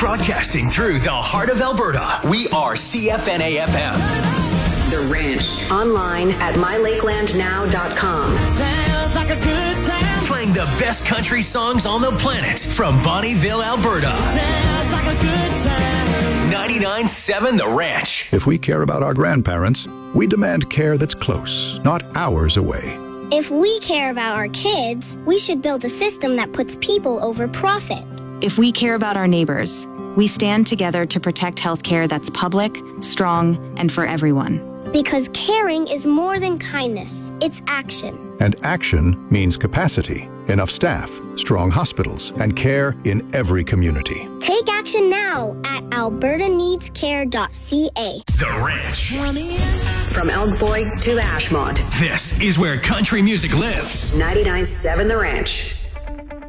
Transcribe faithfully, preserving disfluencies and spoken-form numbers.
Broadcasting through the heart of Alberta, we are C F N A F M. The Ranch. Online at my lakeland now dot com. Sounds like a good time. Playing the best country songs on the planet from Bonnyville, Alberta. Sounds like a good time. ninety-nine point seven The Ranch. If we care about our grandparents, we demand care that's close, not hours away. If we care about our kids, we should build a system that puts people over profit. If we care about our neighbors, we stand together to protect healthcare that's public, strong, and for everyone. Because caring is more than kindness, it's action. And action means capacity, enough staff, strong hospitals, and care in every community. Take action now at alberta needs care dot c a. The Ranch. From Elk Boy to Ashmont. This is where country music lives. ninety-nine point seven The Ranch.